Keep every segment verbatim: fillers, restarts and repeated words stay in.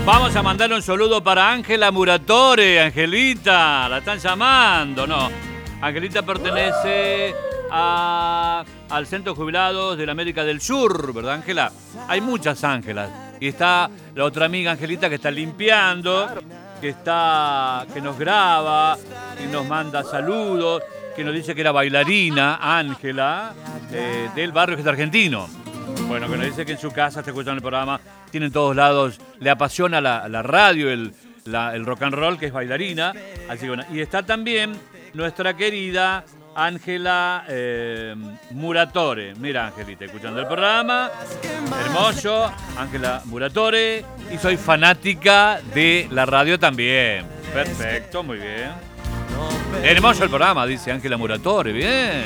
Vamos a mandar un saludo para Ángela Muratore. Angelita, la están llamando, ¿no? Angelita pertenece a, al Centro de Jubilados de la América del Sur, ¿verdad, Ángela? Hay muchas Ángelas. Y está la otra amiga Angelita que está limpiando, que está, que nos graba, que nos manda saludos, que nos dice que era bailarina, Ángela, eh, del barrio que es argentino. Bueno, que nos dice que en su casa está escuchando el programa, tiene en todos lados, le apasiona la, la radio, el, la, el rock and roll, que es bailarina. Así que bueno. Y está también nuestra querida Ángela eh, Muratore. Mira, Angelita, escuchando el programa. Hermoso, Ángela Muratore. Y soy fanática de la radio también. Perfecto, muy bien. Hermoso el programa, dice Ángela Muratore. Bien.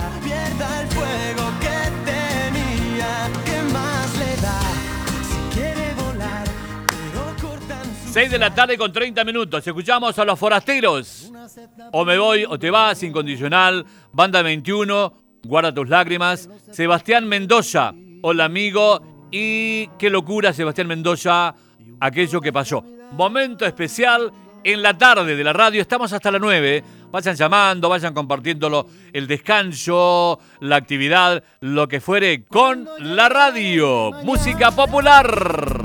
seis de la tarde con treinta minutos. Escuchamos a Los Forasteros. O me voy o te vas, Incondicional. Banda veintiuno, Guarda tus lágrimas. Sebastián Mendoza. Hola, amigo. Y qué locura, Sebastián Mendoza. Aquello que pasó. Momento especial en la tarde de la radio. Estamos hasta las nueve. Vayan llamando, vayan compartiéndolo. El descanso, la actividad, lo que fuere con la radio. Música popular.